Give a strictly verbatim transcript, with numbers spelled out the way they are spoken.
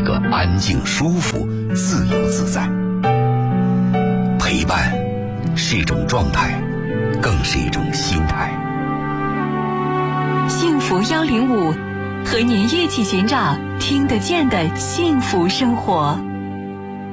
个安静、舒服、自由自在。陪伴是一种状态，更是一种心态。 幸福幺零五，和您一起寻找听得见的幸福生活。